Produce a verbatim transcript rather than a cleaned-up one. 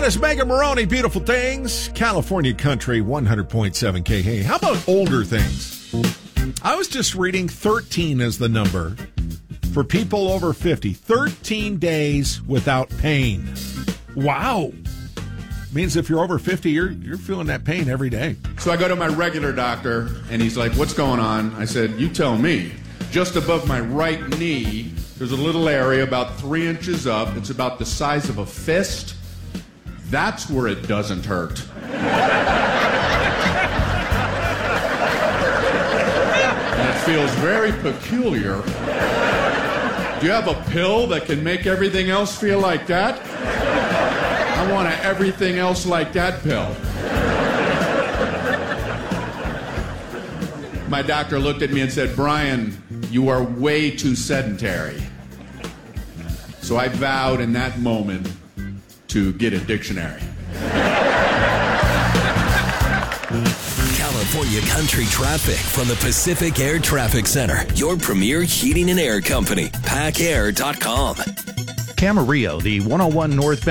That is Megan Maroney, Beautiful Things, California Country, one hundred point seven K. Hey, how about older things? I was just reading thirteen as the number for people over fifty. thirteen days without pain. Wow. Means if you're over fifty, you're you're feeling that pain every day. So I go to my regular doctor, and he's like, what's going on? I said, you tell me. Just above my right knee, there's a little area about three inches up. It's about the size of a fist. That's where it doesn't hurt. And it feels very peculiar. Do you have a pill that can make everything else feel like that? I want an everything else like that pill. My doctor looked at me and said, Brian, you are way too sedentary. So I vowed in that moment to get a dictionary. California Country traffic from the Pacific Air Traffic Center. Your premier heating and air company, pack air dot com. Camarillo, the one oh one northbound